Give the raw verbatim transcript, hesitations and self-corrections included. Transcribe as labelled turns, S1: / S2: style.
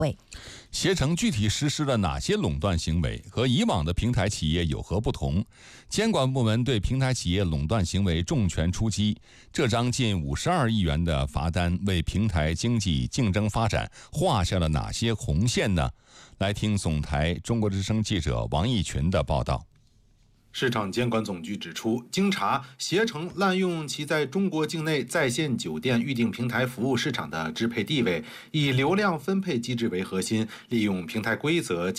S1: 位。
S2: 携程具体实施了哪些垄断行为？和以往的平台企业有何不同？监管部门对平台企业垄断行为重拳出击，这张近五十二亿元的罚单为平台经济竞争发展画下了哪些红线呢？来听总台中国之声记者王义群的报道。
S3: 市场监管总局指出，经查，携程滥用其在中国境内在线酒店预订平台服务市场的支配地位，以流量分配机制为核心，利用平台规则